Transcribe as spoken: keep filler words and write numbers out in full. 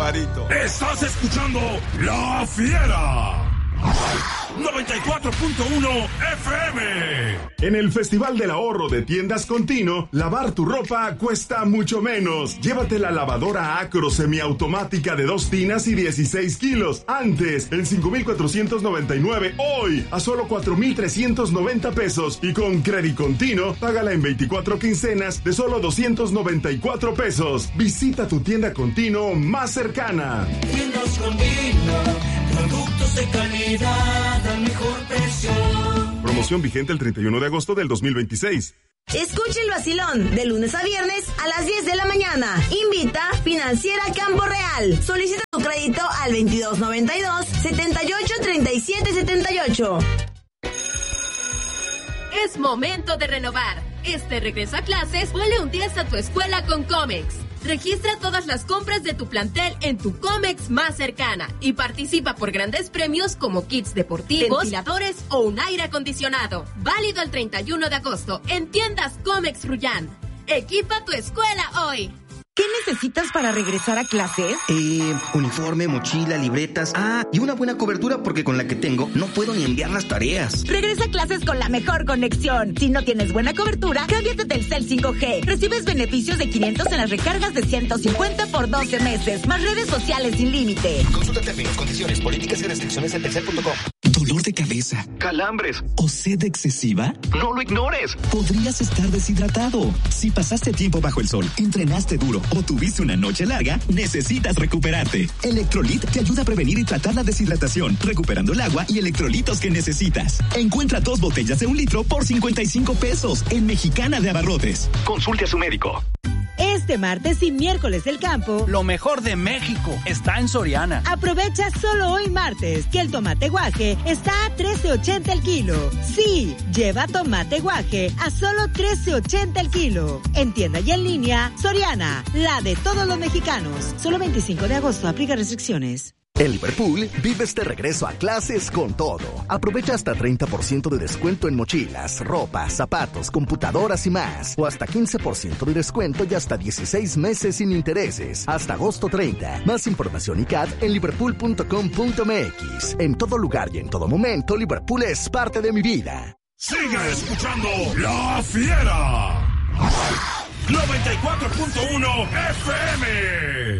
Barbarito. Estás escuchando La Fiera. noventa y cuatro punto uno F M. En el Festival del Ahorro de Tiendas Contino, lavar tu ropa cuesta mucho menos. Llévate la lavadora Acro semiautomática de dos tinas y dieciséis kilos. Antes, en cinco mil cuatrocientos noventa y nueve. Hoy, a solo cuatro mil trescientos noventa pesos. Y con Credit Contino, págala en veinticuatro quincenas de solo doscientos noventa y cuatro pesos. Visita tu tienda Contino más cercana. Tiendas Contino, productos de calidad al mejor precio. Promoción vigente el treinta y uno de agosto del dos mil veintiséis. Escucha el vacilón de lunes a viernes a las diez de la mañana. Invita Financiera Campo Real. Solicita tu crédito al veintidós noventa y dos, setenta y ocho, treinta y siete setenta y ocho. Es momento de renovar. Este regreso a clases, ponle un diez a tu escuela con Comex. Registra todas las compras de tu plantel en tu Comex más cercana y participa por grandes premios como kits deportivos, ventiladores o un aire acondicionado. Válido el treinta y uno de agosto en tiendas Comex Rullán. Equipa tu escuela hoy. ¿Qué necesitas para regresar a clases? Eh, uniforme, mochila, libretas. Ah, y una buena cobertura porque con la que tengo no puedo ni enviar las tareas. Regresa a clases con la mejor conexión. Si no tienes buena cobertura, cámbiate del Telcel cinco G. Recibes beneficios de quinientos en las recargas de ciento cincuenta por doce meses. Más redes sociales sin límite. Consulta términos, condiciones, políticas y restricciones en telcel punto com. ¿Dolor de cabeza? ¿Calambres? ¿O sed excesiva? ¡No lo ignores! Podrías estar deshidratado. Si pasaste tiempo bajo el sol, entrenaste duro o tuviste una noche larga, necesitas recuperarte. Electrolit te ayuda a prevenir y tratar la deshidratación, recuperando el agua y electrolitos que necesitas. Encuentra dos botellas de un litro por cincuenta y cinco pesos en Mexicana de Abarrotes. Consulte a su médico. Este martes y miércoles del campo, lo mejor de México está en Soriana. Aprovecha solo hoy martes que el tomate guaje está a trece ochenta el kilo. Sí, lleva tomate guaje a solo trece ochenta el kilo. En tienda y en línea, Soriana, la de todos los mexicanos. Solo veinticinco de agosto, aplica restricciones. En Liverpool, vive este regreso a clases con todo. Aprovecha hasta treinta por ciento de descuento en mochilas, ropa, zapatos, computadoras y más. O hasta quince por ciento de descuento y hasta dieciséis meses sin intereses. Hasta agosto treinta. Más información y C A D en liverpool punto com punto m x. En todo lugar y en todo momento, Liverpool es parte de mi vida. Sigue escuchando La Fiera. noventa y cuatro punto uno F M.